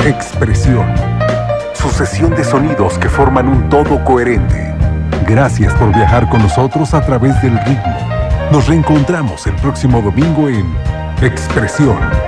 Expresión. Sucesión de sonidos que forman un todo coherente. Gracias por viajar con nosotros a través del ritmo. Nos reencontramos el próximo domingo en Expresión.